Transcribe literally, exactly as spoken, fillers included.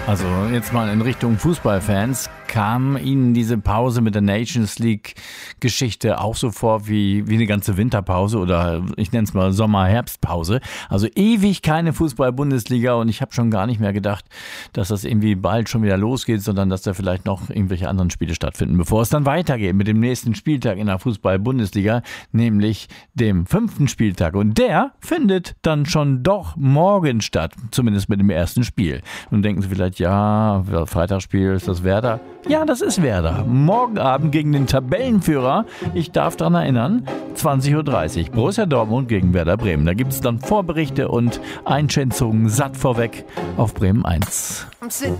Also jetzt mal in Richtung Fußballfans. Kam Ihnen diese Pause mit der Nations League-Geschichte auch so vor wie, wie eine ganze Winterpause oder ich nenne es mal Sommer-Herbstpause? Also ewig keine Fußball-Bundesliga und ich habe schon gar nicht mehr gedacht, dass das irgendwie bald schon wieder losgeht, sondern dass da vielleicht noch irgendwelche anderen Spiele stattfinden, bevor es dann weitergeht mit dem nächsten Spieltag in der Fußball-Bundesliga, nämlich dem fünften Spieltag. Und der findet dann schon doch morgen statt, zumindest mit dem ersten Spiel. Nun denken Sie vielleicht, ja, Freitagsspiel ist das Werder. Ja, das ist Werder. Morgen Abend gegen den Tabellenführer, ich darf daran erinnern, zwanzig Uhr dreißig, Borussia Dortmund gegen Werder Bremen. Da gibt es dann Vorberichte und Einschätzungen satt vorweg auf Bremen eins. I'm sitting